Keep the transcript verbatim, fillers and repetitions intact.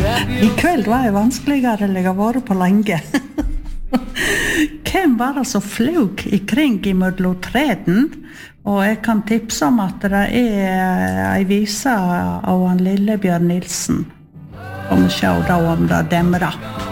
I kveld var jeg vanskeligere enn jeg har vært på lenge. Hvem var det som fløg i kring i mellom treden? Og jeg kan tipse om at det er en vise av han Lillebjørn Nilsen. Kom og se da om det demrer.